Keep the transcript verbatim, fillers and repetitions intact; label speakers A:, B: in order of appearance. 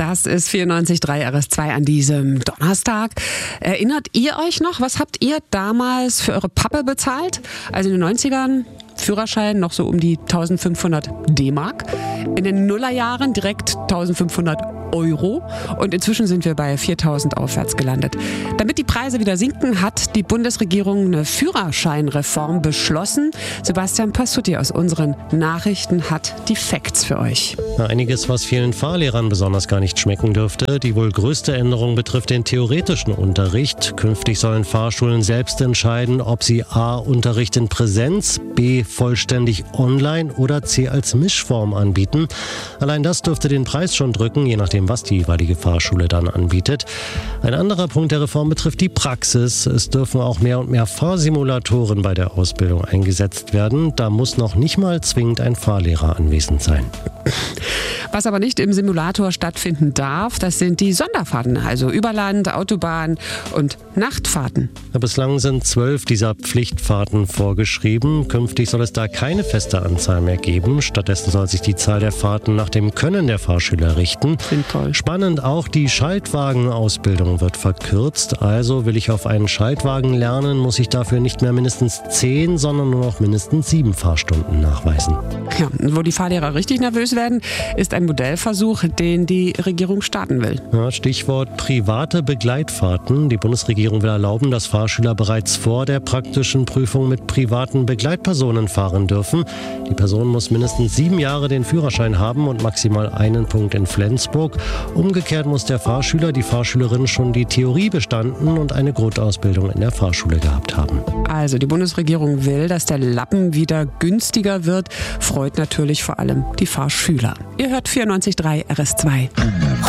A: Das ist vierundneunzig Komma drei R S zwei an diesem Donnerstag. Erinnert ihr euch noch, was habt ihr damals für eure Pappe bezahlt? Also in den neunzigern Führerschein noch so um die eintausendfünfhundert D-Mark. In den Nullerjahren direkt eintausendfünfhundert Euro. Und inzwischen sind wir bei viertausend aufwärts gelandet. Damit die Preise wieder sinken, hat die Bundesregierung eine Führerscheinreform beschlossen. Sebastian Passutti aus unseren Nachrichten hat die Facts für euch.
B: Einiges, was vielen Fahrlehrern besonders gar nicht schmecken dürfte. Die wohl größte Änderung betrifft den theoretischen Unterricht. Künftig sollen Fahrschulen selbst entscheiden, ob sie a. Unterricht in Präsenz, b. vollständig online oder c. als Mischform anbieten. Allein das dürfte den Preis schon drücken, je nachdem, was die jeweilige Fahrschule dann anbietet. Ein anderer Punkt der Reform betrifft die Praxis. Es dürfen auch mehr und mehr Fahrsimulatoren bei der Ausbildung eingesetzt werden. Da muss noch nicht mal zwingend ein Fahrlehrer anwesend sein.
A: Was aber nicht im Simulator stattfinden darf, das sind die Sonderfahrten, also Überland, Autobahn und Nachtfahrten.
B: Bislang sind zwölf dieser Pflichtfahrten vorgeschrieben. Künftig soll es da keine feste Anzahl mehr geben. Stattdessen soll sich die Zahl der Fahrten nach dem Können der Fahrschüler richten.
A: Sinnvoll.
B: Spannend auch, die Schaltwagenausbildung wird verkürzt. Also will ich auf einen Schaltwagen lernen, muss ich dafür nicht mehr mindestens zehn, sondern nur noch mindestens sieben Fahrstunden nachweisen.
A: Ja, wo die Fahrlehrer richtig nervös werden, ist ein Modellversuch, den die Regierung starten will.
B: Ja, Stichwort private Begleitfahrten. Die Bundesregierung will erlauben, dass Fahrschüler bereits vor der praktischen Prüfung mit privaten Begleitpersonen fahren dürfen. Die Person muss mindestens sieben Jahre den Führerschein haben und maximal einen Punkt in Flensburg. Umgekehrt muss der Fahrschüler, die Fahrschülerin schon die Theorie bestanden und eine Grundausbildung in der Fahrschule gehabt haben.
A: Also die Bundesregierung will, dass der Lappen wieder günstiger wird. Freut natürlich vor allem die Fahrschüler. Ihr hört vierundneunzig Komma drei R S zwei.